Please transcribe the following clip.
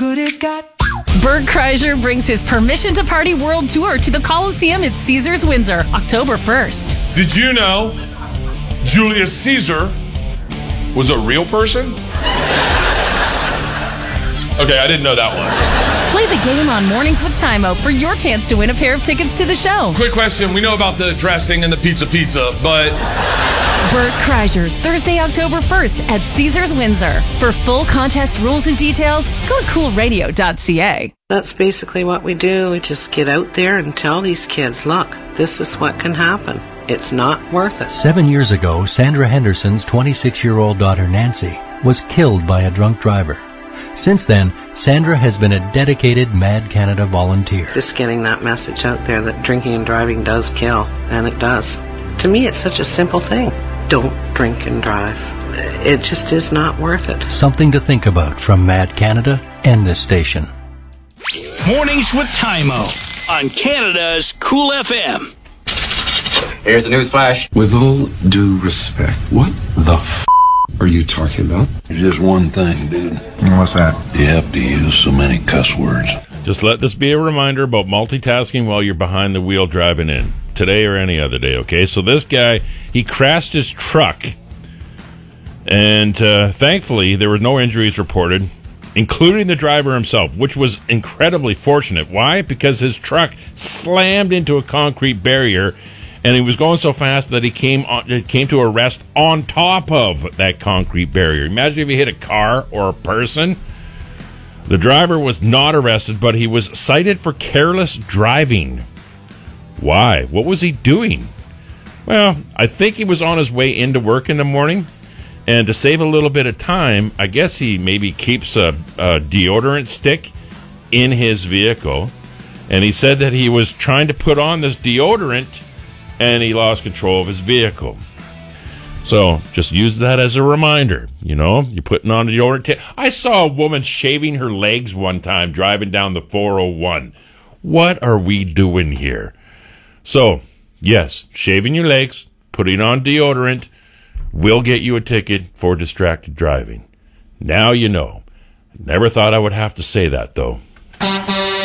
good it's got. Bert Kreischer brings his Permission to Party World Tour to the Coliseum at Caesars Windsor, October 1st. Did you know Julius Caesar was a real person? Okay, I didn't know that one. Play the game on Mornings with Time-O for your chance to win a pair of tickets to the show. Quick question. We know about the dressing and the pizza, but... Bert Kreischer, Thursday, October 1st at Caesars Windsor. For full contest rules and details, go to coolradio.ca. That's basically what we do. We just get out there and tell these kids, look, this is what can happen. It's not worth it. 7 years ago, Sandra Henderson's 26-year-old daughter Nancy was killed by a drunk driver. Since then, Sandra has been a dedicated Mad Canada volunteer. Just getting that message out there that drinking and driving does kill, and it does. To me, it's such a simple thing. Don't drink and drive. It just is not worth it. Something to think about from Mad Canada and this station. Mornings with Time-O on Canada's Cool FM. Here's the news flash. With all due respect, what the are you talking about? There's just one thing, dude. What's that? You have to use so many cuss words. Just let this be a reminder about multitasking while you're behind the wheel driving in. Today or any other day, okay? So this guy, he crashed his truck, and thankfully there were no injuries reported, including the driver himself, which was incredibly fortunate. Why? Because his truck slammed into a concrete barrier, and he was going so fast that it came to a rest on top of that concrete barrier. Imagine if he hit a car or a person. The driver was not arrested, but he was cited for careless driving. Why? What was he doing? Well, I think he was on his way into work in the morning, and to save a little bit of time, I guess he maybe keeps a deodorant stick in his vehicle, and he said that he was trying to put on this deodorant, and he lost control of his vehicle. So just use that as a reminder. You know, you're putting on a deodorant. I saw a woman shaving her legs one time driving down the 401. What are we doing here? So, yes, shaving your legs, putting on deodorant will get you a ticket for distracted driving. Now you know. Never thought I would have to say that, though.